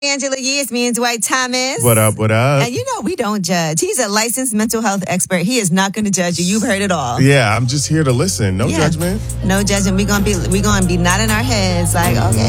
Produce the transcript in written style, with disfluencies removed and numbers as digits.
Angela Yee, it's me and Dwight Thomas. What up, what up? And you know we don't judge. He's a licensed mental health expert. He is not going to judge you. You've heard it all. Yeah, I'm just here to listen. No judgment. No judgment. We're gonna be nodding our heads like, okay.